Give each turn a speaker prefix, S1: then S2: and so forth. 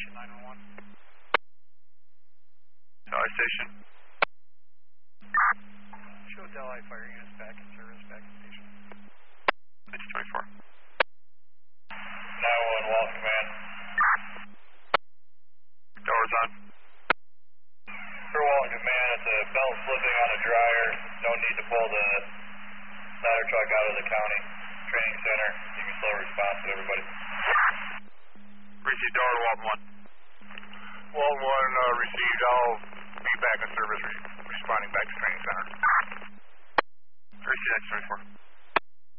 S1: Station 911.
S2: Delhi Station.
S1: Show Delhi Fire Units back in service, back in station.
S2: 1924.
S3: 911 Wall Command.
S2: Doors on.
S3: For Wall Command, it's a belt slipping on a dryer. No need to pull the ladder truck out of the county training center. You can slow response to everybody.
S2: Received Delhi, Walton 1.
S4: Walton 1 received. I'll be back in service responding back to training center.
S2: Received X-24.